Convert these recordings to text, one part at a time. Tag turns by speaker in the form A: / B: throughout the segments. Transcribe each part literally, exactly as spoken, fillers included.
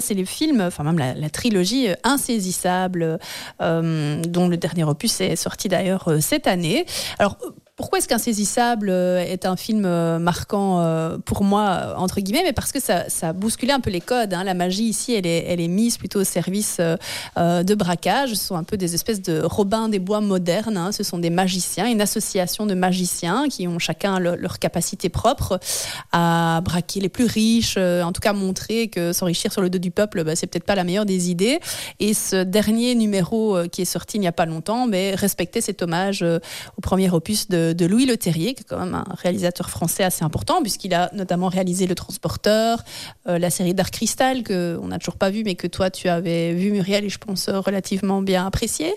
A: C'est les films, enfin même la, la trilogie euh, Insaisissable, euh, dont le dernier opus est sorti d'ailleurs euh, cette année. Alors, pourquoi est-ce qu'Insaisissable est un film marquant pour moi, entre guillemets, mais parce que ça, ça a bousculé un peu les codes. Hein. La magie ici, elle est, elle est mise plutôt au service euh, de braquage. Ce sont un peu des espèces de Robin des Bois modernes. Hein. Ce sont des magiciens, une association de magiciens qui ont chacun le, leur capacité propre à braquer les plus riches, euh, en tout cas montrer que s'enrichir sur le dos du peuple, bah, c'est peut-être pas la meilleure des idées. Et ce dernier numéro euh, qui est sorti il n'y a pas longtemps, mais respectait cet hommage euh, au premier opus de de Louis Leterrier, qui est quand même un réalisateur français assez important, puisqu'il a notamment réalisé Le Transporteur, euh, la série Dark Crystal, qu'on n'a toujours pas vue, mais que toi, tu avais vu, Muriel, et je pense relativement bien apprécié.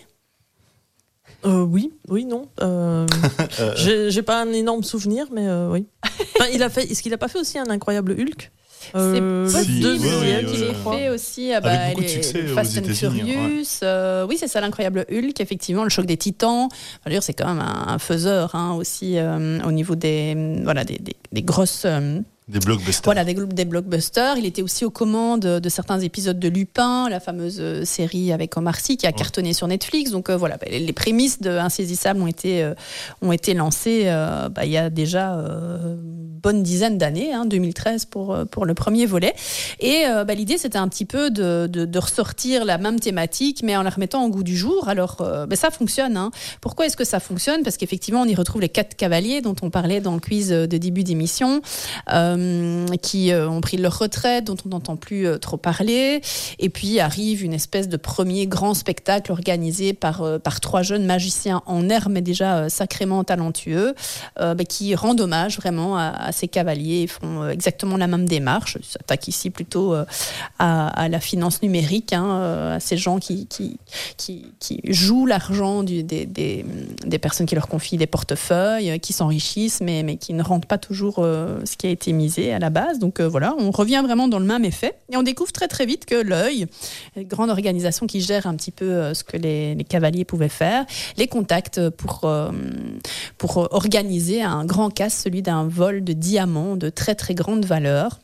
B: Euh, oui, oui, non. Euh, j'ai, j'ai pas un énorme souvenir, mais euh, oui. Enfin, il a fait, est-ce qu'il n'a pas fait aussi un incroyable Hulk?
A: Euh, c'est possible
B: oui, oui,
A: oui, qu'il ait fait aussi ah bah,
C: avec beaucoup
A: les,
C: de succès
A: les
C: aux
A: Fast and
C: États-Unis.
A: Furious.
C: Ouais.
A: Euh, oui, c'est ça, l'incroyable Hulk, effectivement, le choc des Titans. Enfin, d'ailleurs, c'est quand même un, un faiseur hein, aussi euh, au niveau des, voilà, des, des, des grosses. Euh,
C: Des blockbusters.
A: Voilà, des, des blockbusters. Il était aussi aux commandes de certains épisodes de Lupin, la fameuse série avec Omar Sy qui a cartonné sur Netflix. Donc euh, voilà, bah, les prémices de Insaisissable ont été, euh, ont été lancées euh, bah, il y a déjà euh, une bonne dizaine d'années, hein, deux mille treize pour, pour le premier volet. Et euh, bah, l'idée, c'était un petit peu de, de, de ressortir la même thématique, mais en la remettant au goût du jour. Alors, euh, bah, ça fonctionne. Hein. Pourquoi est-ce que ça fonctionne ? Parce qu'effectivement, on y retrouve les quatre cavaliers dont on parlait dans le quiz de début d'émission. Euh, qui euh, ont pris leur retraite, dont on n'entend plus euh, trop parler. Et puis arrive une espèce de premier grand spectacle organisé par, euh, par trois jeunes magiciens en herbe, mais déjà euh, sacrément talentueux, euh, bah, qui rendent hommage vraiment à, à ces cavaliers et font euh, exactement la même démarche. Ils s'attaquent ici plutôt euh, à, à la finance numérique, hein, euh, à ces gens qui, qui, qui, qui jouent l'argent du, des, des, des personnes qui leur confient des portefeuilles, euh, qui s'enrichissent, mais, mais qui ne rendent pas toujours euh, ce qui a été misé à la base. Donc euh, voilà, on revient vraiment dans le même effet et on découvre très très vite que l'Œil, une grande organisation qui gère un petit peu euh, ce que les, les cavaliers pouvaient faire, les contacte pour, euh, pour organiser un grand casse, celui d'un vol de diamants de très très grande valeur.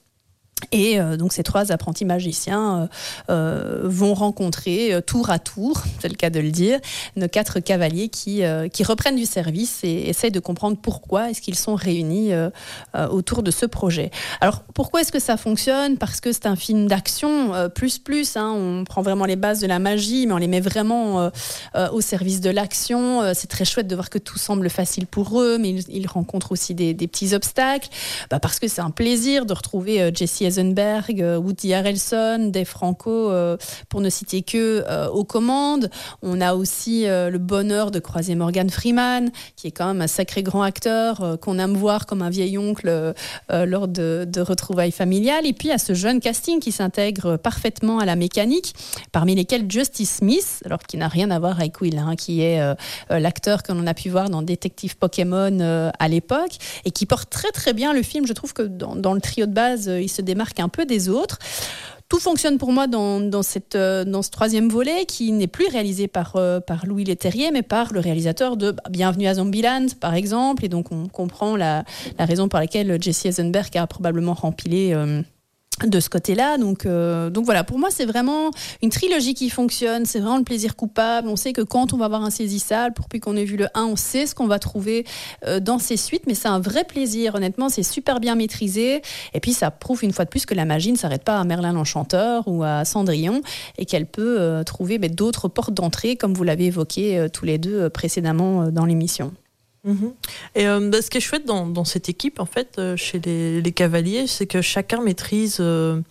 A: Et euh, donc ces trois apprentis magiciens euh, euh, vont rencontrer euh, tour à tour, c'est le cas de le dire, nos quatre cavaliers qui, euh, qui reprennent du service et essayent de comprendre pourquoi est-ce qu'ils sont réunis euh, euh, autour de ce projet. Alors pourquoi est-ce que ça fonctionne ? Parce que c'est un film d'action euh, plus plus, hein, on prend vraiment les bases de la magie, mais on les met vraiment euh, euh, au service de l'action. Euh, c'est très chouette de voir que tout semble facile pour eux, mais ils, ils rencontrent aussi des, des petits obstacles, bah, parce que c'est un plaisir de retrouver euh, Jesse Eisenberg, Woody Harrelson, Dave Franco, euh, pour ne citer que euh, aux commandes. On a aussi euh, le bonheur de croiser Morgan Freeman, qui est quand même un sacré grand acteur, euh, qu'on aime voir comme un vieil oncle euh, lors de, de retrouvailles familiales. Et puis à ce jeune casting qui s'intègre parfaitement à la mécanique, parmi lesquels Justice Smith, alors qui n'a rien à voir avec Will, hein, qui est euh, l'acteur que l'on a pu voir dans Détective Pokémon euh, à l'époque, et qui porte très très bien le film. Je trouve que dans, dans le trio de base, euh, il se démarque un peu des autres. Tout fonctionne pour moi dans, dans, cette, dans ce troisième volet qui n'est plus réalisé par, euh, par Louis Leterrier, mais par le réalisateur de bah, Bienvenue à Zombieland, par exemple. Et donc, on comprend la, la raison pour laquelle Jesse Eisenberg a probablement rempilé euh, de ce côté-là. Donc, euh, donc voilà, pour moi, c'est vraiment une trilogie qui fonctionne. C'est vraiment le plaisir coupable. On sait que quand on va voir Insaisissable, pour plus qu'on ait vu le un, on sait ce qu'on va trouver euh, dans ses suites, mais c'est un vrai plaisir. Honnêtement, c'est super bien maîtrisé. Et puis, ça prouve une fois de plus que la magie ne s'arrête pas à Merlin l'Enchanteur ou à Cendrillon et qu'elle peut euh, trouver bah, d'autres portes d'entrée, comme vous l'avez évoqué euh, tous les deux euh, précédemment euh, dans l'émission.
B: Mmh. Et euh, bah, ce qui est chouette dans, dans cette équipe, en fait, euh, chez les, les cavaliers, c'est que chacun maîtrise euh,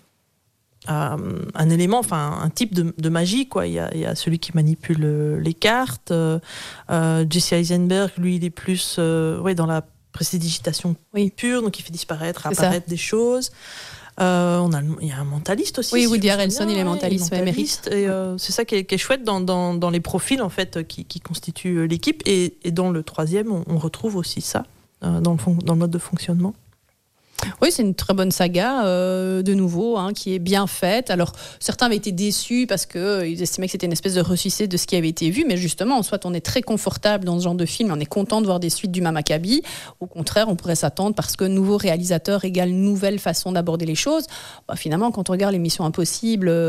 B: euh, un élément, enfin un type de, de magie, quoi. Il y a, il y a celui qui manipule euh, les cartes. Euh, euh, Jesse Eisenberg, lui, il est plus euh, ouais, dans la prestidigitation oui. pure, donc il fait disparaître, c'est apparaître ça. Des choses. Euh, on a, il y a un mentaliste aussi.
A: Oui,
B: si
A: Woody Harrelson, il est mentaliste,
B: ouais, mentaliste
A: ouais,
B: et euh, c'est ça qui est, qui est chouette dans, dans, dans les profils en fait qui, qui constituent l'équipe. Et, et dans le troisième, on, on retrouve aussi ça euh, dans, le fon- dans le mode de fonctionnement.
A: Oui, c'est une très bonne saga, euh, de nouveau, hein, qui est bien faite. Alors, certains avaient été déçus parce qu'ils euh, estimaient que c'était une espèce de ressuscité de ce qui avait été vu, mais justement, soit on est très confortable dans ce genre de film, on est content de voir des suites du même acabit. Au contraire, on pourrait s'attendre parce que nouveau réalisateur égale nouvelle façon d'aborder les choses. Bah, finalement, quand on regarde les Missions Impossibles,